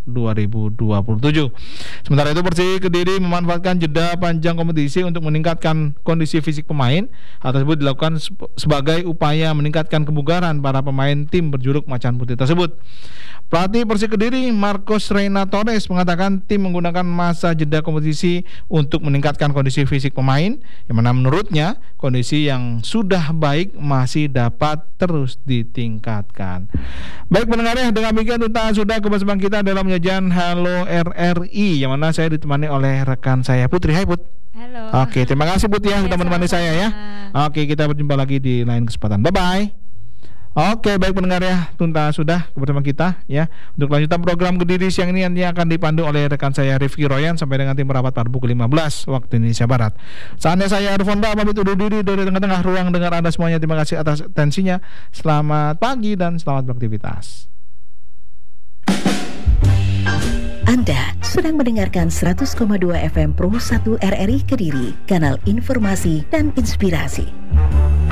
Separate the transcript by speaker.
Speaker 1: 2027. Sementara itu Persik Kediri memanfaatkan jeda panjang kompetisi untuk meningkatkan kondisi fisik pemain. Hal tersebut dilakukan sebagai upaya meningkatkan kebugaran para pemain tim berjuluk Macan Putih tersebut. Pelatih Persik Kediri Marcos Reina Torres mengatakan tim menggunakan masa jeda kompetisi untuk meningkatkan kondisi fisik pemain, yang mana menurutnya kondisi yang sudah baik masih dapat terus ditingkatkan. Baik pendengar ya, dengan demikian sudah kebersamaan kita dalam penyajian Halo RRI, yang mana saya ditemani oleh rekan saya Putri. Hai Put.
Speaker 2: Halo.
Speaker 1: Oke, terima kasih Put ya sudah menemani saya ya. Oke, kita berjumpa lagi di lain kesempatan. Bye bye. Oke, baik pendengar ya, sudah bersama kita ya. Untuk lanjutan program Kediri siang ini nanti akan dipandu oleh rekan saya Rifki Royan sampai dengan tim rapat pada pukul 15 waktu Indonesia Barat. Saatnya saya Arfonda pamit undur diri dari tengah-tengah ruang dengar Anda semuanya. Terima kasih atas atensinya. Selamat pagi dan selamat beraktivitas.
Speaker 3: Anda sedang mendengarkan 100,2 FM Pro 1 RRI Kediri, kanal informasi dan inspirasi.